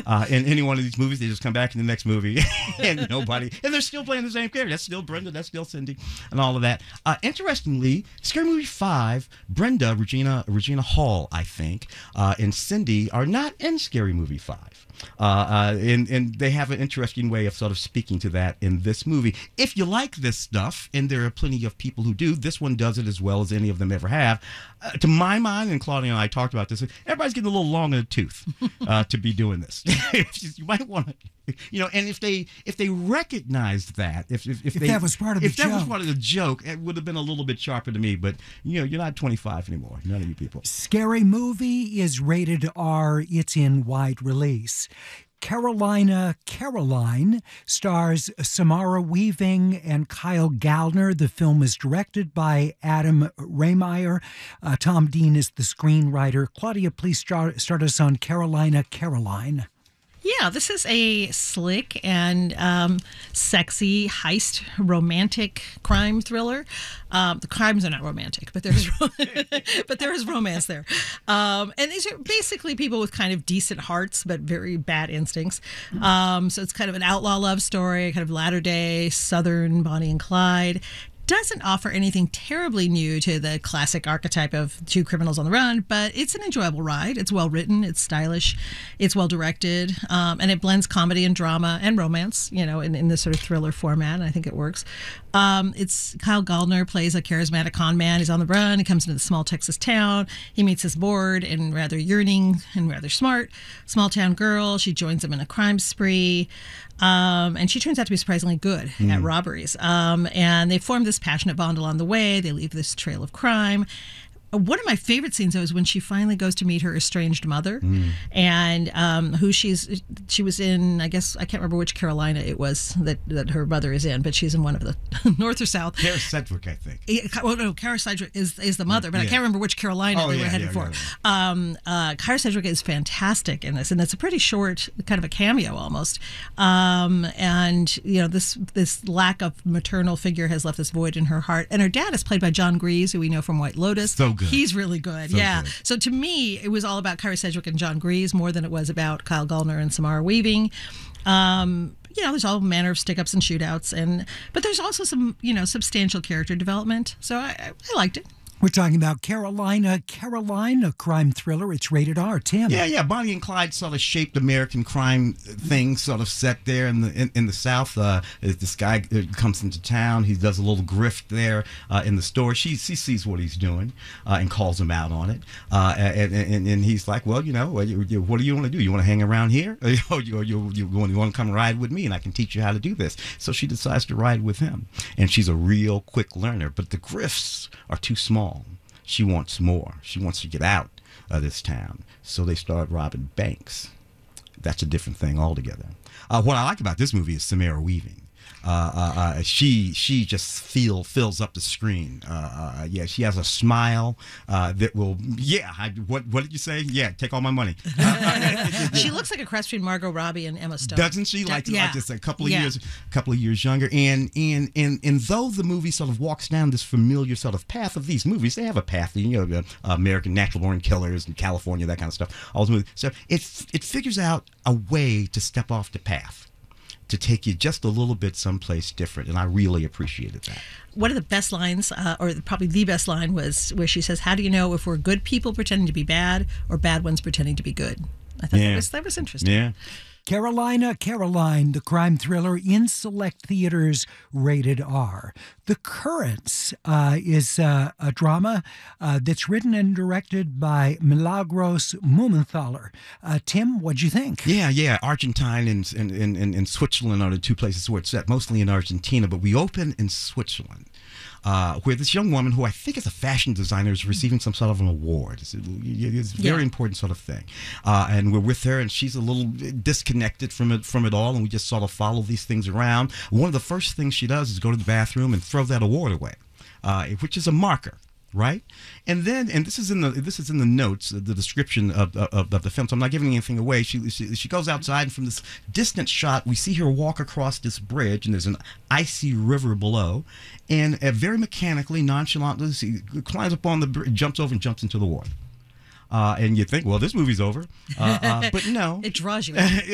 In any one of these movies, they just come back in the next movie, and they're still playing the same character. That's still Brenda, that's still Cindy, and all of that. Interestingly, Scary Movie 5, Brenda, Regina Hall, I think, and Cindy are not in Scary Movie 5. And they have an interesting way of sort of speaking to that in this movie. If you like this stuff, and there are plenty of people who do, this one does it as well as any of them ever have. To my mind, and Claudia and I talked about this, everybody's getting a little long in the tooth to be doing this. You might want to, and if they recognized that, if that was part of the joke. If that was part of the joke, it would have been a little bit sharper to me. But you're not 25 anymore. None of you people. Scary Movie is rated R. It's in wide release. Carolina Caroline stars Samara Weaving and Kyle Gallner. The film is directed by Adam Rehmeyer. Tom Dean is the screenwriter. Claudia, please start us on Carolina Caroline. Yeah, this is a slick and sexy heist romantic crime thriller. The crimes are not romantic, but there is romance there. And these are basically people with kind of decent hearts but very bad instincts. So it's kind of an outlaw love story, kind of latter-day Southern Bonnie and Clyde. Doesn't offer anything terribly new to the classic archetype of two criminals on the run, but it's an enjoyable ride. It's well written, it's stylish, it's well directed, and it blends comedy and drama and romance, in this sort of thriller format, and I think it works. It's Kyle Gallner plays a charismatic con man. He's on the run. He comes into the small Texas town. He meets his bored and rather yearning and rather smart small town girl. She joins him in a crime spree. And she turns out to be surprisingly good at robberies. And they form this passionate bond along the way. They leave this trail of crime. One of my favorite scenes, though, is when she finally goes to meet her estranged mother, and who she was in. I guess I can't remember which Carolina it was that her mother is in, but she's in one of the North or South. Kara Sedgwick, I think. Well, no, Kara Sedgwick is the mother, but I can't remember which Carolina they were headed for. Kara Sedgwick is fantastic in this, and it's a pretty short, kind of a cameo almost. And this lack of maternal figure has left this void in her heart. And her dad is played by John Grease, who we know from White Lotus. So good. He's really good, Good. So to me, it was all about Kara Sedgwick and John Grease more than it was about Kyle Gallner and Samara Weaving. There's all manner of stick-ups and shootouts, but there's also some, substantial character development. So I liked it. We're talking about Carolina Caroline, a crime thriller. It's rated R. Tim. Yeah. Bonnie and Clyde sort of shaped American crime thing, sort of set there in the South. This guy comes into town. He does a little grift there in the store. She sees what he's doing and calls him out on it. And he's like, well, what do you want to do? You want to hang around here? Or you want to come ride with me and I can teach you how to do this? So she decides to ride with him. And she's a real quick learner. But the grifts are too small. She wants more. She wants to get out of this town. So they start robbing banks. That's a different thing altogether. What I like about this movie is Samara Weaving. She just fills up the screen. She has a smile that will. What did you say? Yeah, take all my money. She looks like a cross between Margot Robbie and Emma Stone, doesn't she? Like just a couple of years younger. And though the movie sort of walks down this familiar sort of path of these movies, they have a path. American Natural Born Killers in California, that kind of stuff. All those movies. So it figures out a way to step off the path, to take you just a little bit someplace different, and I really appreciated that. One of the best lines, or probably the best line, was where she says, "How do you know if we're good people pretending to be bad or bad ones pretending to be good?" I thought that was interesting. Yeah. Carolina Caroline, the crime thriller in select theaters, rated R. The Currents is a drama that's written and directed by Milagros Mumenthaler. Tim, what'd you think? Yeah. Argentine and Switzerland are the two places where it's set, mostly in Argentina, but we open in Switzerland. Where this young woman, who I think is a fashion designer, is receiving some sort of an award. It's a very important sort of thing. And we're with her, and she's a little disconnected from it all, and we just sort of follow these things around. One of the first things she does is go to the bathroom and throw that award away, which is a marker. Right, and this is in the notes, the description of the film. So I'm not giving anything away. She goes outside, and from this distant shot, we see her walk across this bridge, and there's an icy river below, and very mechanically, nonchalantly, she climbs up on the bridge, jumps over, and jumps into the water. And you think, well, this movie's over, but no, it draws you.